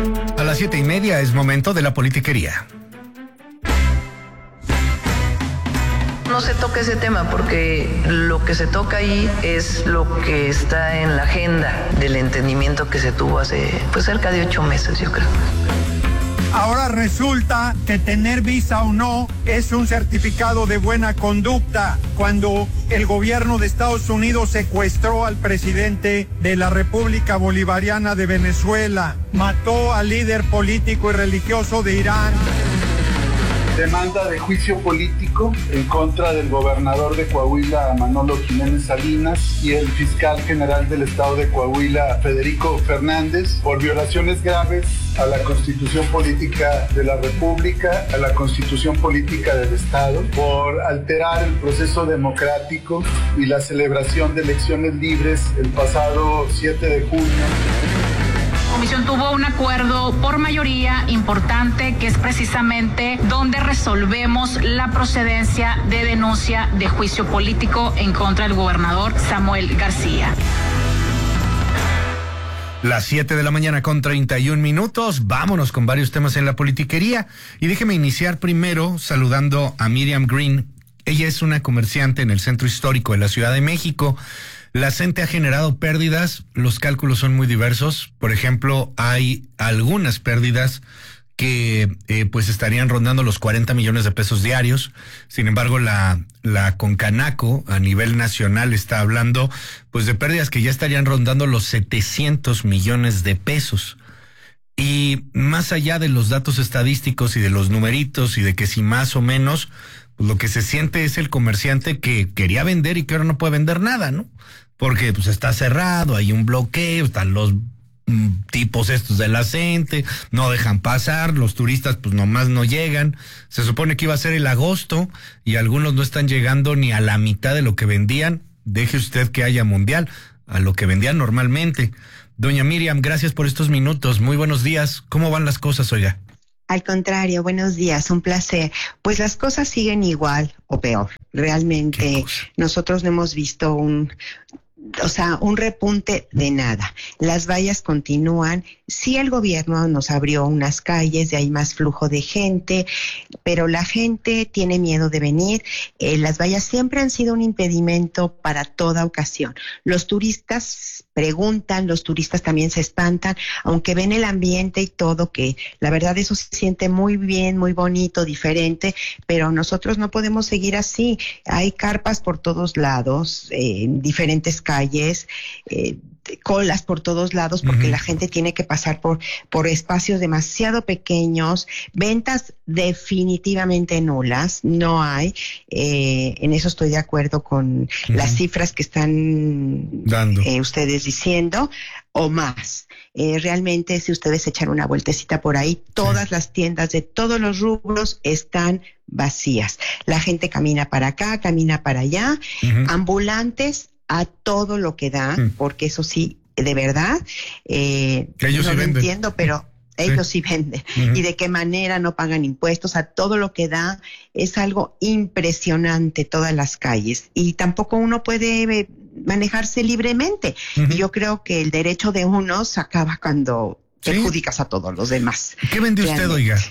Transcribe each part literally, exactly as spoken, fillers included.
A las siete y media es momento de la politiquería. No se toca ese tema porque lo que se toca ahí es lo que está en la agenda del entendimiento que se tuvo hace pues cerca de ocho meses, yo creo. Ahora resulta que tener visa o no es un certificado de buena conducta cuando el gobierno de Estados Unidos secuestró al presidente de la República Bolivariana de Venezuela, mató al líder político y religioso de Irán. Demanda de juicio político en contra del gobernador de Coahuila, Manolo Jiménez Salinas, y el fiscal general del estado de Coahuila, Federico Fernández, por violaciones graves a la Constitución Política de la República, a la Constitución Política del Estado, por alterar el proceso democrático y la celebración de elecciones libres el pasado siete de junio. La comisión tuvo un acuerdo por mayoría importante, que es precisamente donde resolvemos la procedencia de denuncia de juicio político en contra del gobernador Samuel García. Las siete de la mañana con treinta y un minutos. Vámonos con varios temas en la politiquería. Y déjeme iniciar primero saludando a Miriam Green. Ella es una comerciante en el centro histórico de la Ciudad de México. La CENTE ha generado pérdidas, los cálculos son muy diversos. Por ejemplo, hay algunas pérdidas que eh, pues estarían rondando los cuarenta millones de pesos diarios. Sin embargo, la, la Concanaco a nivel nacional está hablando pues de pérdidas que ya estarían rondando los setecientos millones de pesos. Y más allá de los datos estadísticos y de los numeritos y de que si más o menos, pues lo que se siente es el comerciante que quería vender y que ahora no puede vender nada, ¿no? Porque pues está cerrado, hay un bloqueo, están los mm, tipos estos de la CENTE, no dejan pasar, los turistas pues nomás no llegan. Se supone que iba a ser el agosto y algunos no están llegando ni a la mitad de lo que vendían. Deje usted que haya mundial, a lo que vendían normalmente. Doña Miriam, gracias por estos minutos. Muy buenos días. ¿Cómo van las cosas, oiga? Al contrario, buenos días, un placer. Pues las cosas siguen igual o peor. Realmente nosotros no hemos visto un, o sea, un repunte de nada. Las vallas continúan. Sí, el gobierno nos abrió unas calles y hay más flujo de gente, pero la gente tiene miedo de venir. Eh, las vallas siempre han sido un impedimento para toda ocasión. Los turistas preguntan, los turistas también se espantan, aunque ven el ambiente y todo, que la verdad eso se siente muy bien, muy bonito, diferente, pero nosotros no podemos seguir así. Hay carpas por todos lados, eh, en diferentes calles, eh, colas por todos lados porque uh-huh. la gente tiene que pasar por, por espacios demasiado pequeños, ventas definitivamente nulas, no hay, eh, en eso estoy de acuerdo con uh-huh. las cifras que están dando eh, ustedes diciendo, o más. Eh, realmente, si ustedes echan una vueltecita por ahí, todas sí. las tiendas de todos los rubros están vacías. La gente camina para acá, camina para allá, uh-huh. ambulantes a todo lo que da, mm. porque eso sí, de verdad, eh, ellos no sí lo venden. entiendo, pero ellos sí, sí venden. Uh-huh. Y de qué manera no pagan impuestos, a todo lo que da, es algo impresionante todas las calles. Y tampoco uno puede manejarse libremente. Uh-huh. Y yo creo que el derecho de unos acaba cuando ¿Sí? perjudicas a todos los demás. ¿Qué vende usted, realmente. oiga?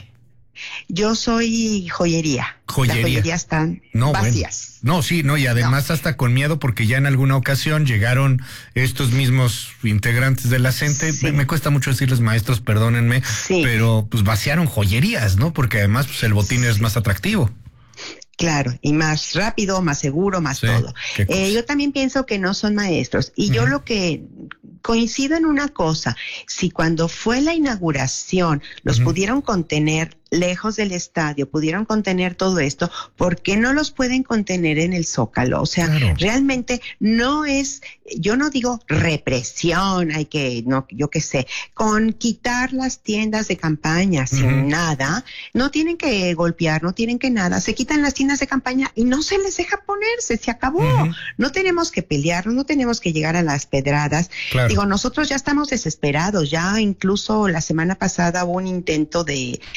Yo soy joyería. Joyería. Las joyerías están no, vacías. Bueno. No, sí, no, y además no. hasta con miedo porque ya en alguna ocasión llegaron estos mismos integrantes de la CENTE. Sí. Me, me cuesta mucho decirles maestros, perdónenme, sí. pero pues vaciaron joyerías, ¿no? Porque además pues el botín sí. es más atractivo. Claro, y más rápido, más seguro, más sí, todo. Eh, yo también pienso que no son maestros. Y uh-huh. yo lo que coincido en una cosa, si cuando fue la inauguración los uh-huh. pudieron contener lejos del estadio, pudieron contener todo esto, ¿por qué no los pueden contener en el Zócalo? O sea, claro. realmente no es, yo no digo represión, hay que, no, yo qué sé, con quitar las tiendas de campaña sin uh-huh. nada, no tienen que golpear, no tienen que nada, se quitan las tiendas de campaña y no se les deja ponerse, se acabó. Uh-huh. No tenemos que pelear, no tenemos que llegar a las pedradas. Claro. Digo, nosotros ya estamos desesperados, ya incluso la semana pasada hubo un intento de, de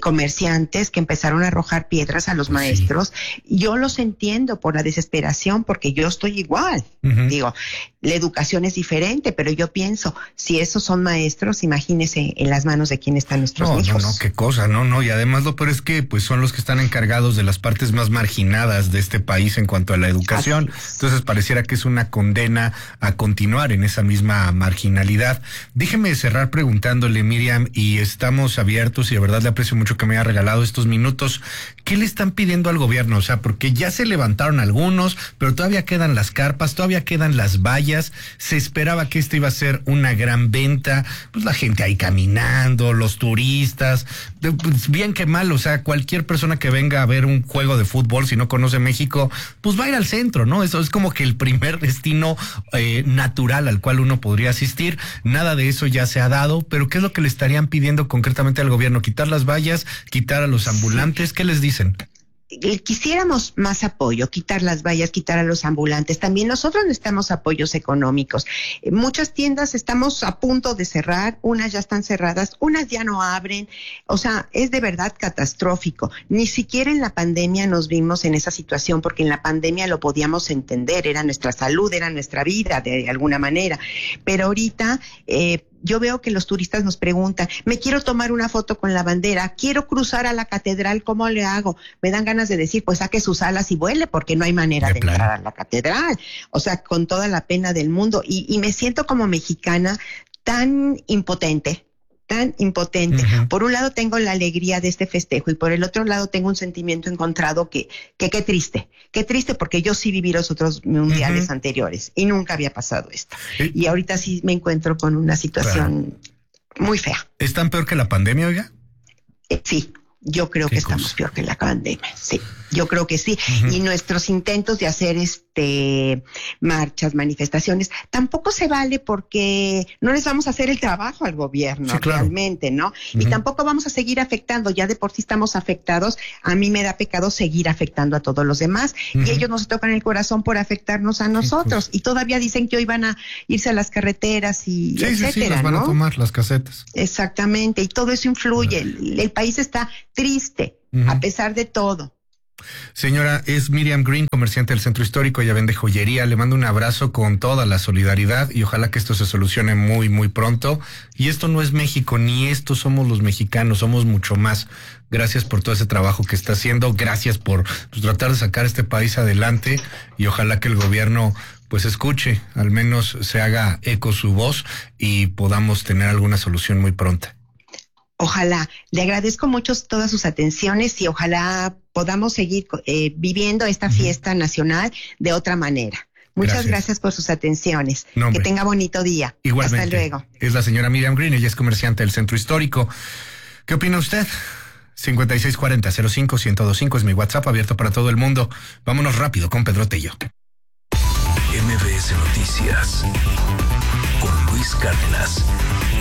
comerciantes que empezaron a arrojar piedras a los maestros. Sí. Yo los entiendo por la desesperación, porque yo estoy igual. Uh-huh. Digo, la educación es diferente, pero yo pienso, si esos son maestros, imagínese en las manos de quién están nuestros no, hijos. No, no, qué cosa, no, no, y además lo peor es que pues son los que están encargados de las partes más marginadas de este país en cuanto a la educación. Entonces pareciera que es una condena a continuar en esa misma marginalidad. Déjeme cerrar preguntándole, Miriam, y estamos abiertos y de verdad le aprecio mucho que me haya regalado estos minutos. ¿Qué le están pidiendo al gobierno? O sea, porque ya se levantaron algunos, pero todavía quedan las carpas, todavía quedan las vallas. Se esperaba que esta iba a ser una gran venta, pues la gente ahí caminando, los turistas, pues bien que mal, o sea, cualquier persona que venga a ver un juego de fútbol, si no conoce México, pues va a ir al centro, ¿no? Eso es como que el primer destino eh, natural al cual uno podría asistir. Nada de eso ya se ha dado, pero ¿qué es lo que le estarían pidiendo concretamente al gobierno? ¿Quitar las vallas? ¿Quitar a los ambulantes? ¿Qué les dicen? Quisiéramos más apoyo, quitar las vallas, quitar a los ambulantes. También nosotros necesitamos apoyos económicos. Muchas tiendas estamos a punto de cerrar, unas ya están cerradas, unas ya no abren. O sea, es de verdad catastrófico. Ni siquiera en la pandemia nos vimos en esa situación, porque en la pandemia lo podíamos entender, era nuestra salud, era nuestra vida de alguna manera. Pero ahorita eh, yo veo que los turistas nos preguntan, me quiero tomar una foto con la bandera, quiero cruzar a la catedral, ¿cómo le hago? Me dan ganas de decir, pues saque sus alas y vuele, porque no hay manera de, de entrar a la catedral. O sea, con toda la pena del mundo. Y, y me siento como mexicana tan impotente, tan impotente. Uh-huh. Por un lado tengo la alegría de este festejo y por el otro lado tengo un sentimiento encontrado que, que qué triste, qué triste, porque yo sí viví los otros mundiales uh-huh. anteriores y nunca había pasado esto. ¿Sí? Y ahorita sí me encuentro con una situación claro. muy fea. ¿Es tan peor que la pandemia, oiga? Eh, sí. Yo creo que cosa? estamos peor que la pandemia, sí, yo creo que sí. Uh-huh. Y nuestros intentos de hacer este marchas, manifestaciones, tampoco se vale, porque no les vamos a hacer el trabajo al gobierno, sí, claro. realmente, ¿no? Uh-huh. Y tampoco vamos a seguir afectando, ya de por sí estamos afectados. A mí me da pecado seguir afectando a todos los demás, uh-huh. y ellos nos tocan el corazón por afectarnos a nosotros, sí, pues. Y todavía dicen que hoy van a irse a las carreteras y sí, etcétera, sí, sí, las van ¿no? a tomar las casetas. Exactamente, y todo eso influye. Uh-huh. el, el país está triste, uh-huh. a pesar de todo. Señora, es Miriam Green, comerciante del Centro Histórico, ella vende joyería. Le mando un abrazo con toda la solidaridad y ojalá que esto se solucione muy, muy pronto. Y esto no es México, ni esto somos los mexicanos, somos mucho más. Gracias por todo ese trabajo que está haciendo, gracias por pues, tratar de sacar este país adelante y ojalá que el gobierno pues escuche, al menos se haga eco su voz y podamos tener alguna solución muy pronta. Ojalá. Le agradezco mucho todas sus atenciones y ojalá podamos seguir eh, viviendo esta uh-huh. fiesta nacional de otra manera. Muchas gracias, gracias por sus atenciones. No, que tenga bonito día. Igualmente. Hasta luego. Es la señora Miriam Green, ella es comerciante del Centro Histórico. ¿Qué opina usted? cincuenta y seis cuarenta cero cinco ciento veinticinco es mi WhatsApp, abierto para todo el mundo. Vámonos rápido con Pedro Tello. M B S Noticias con Luis Cárdenas.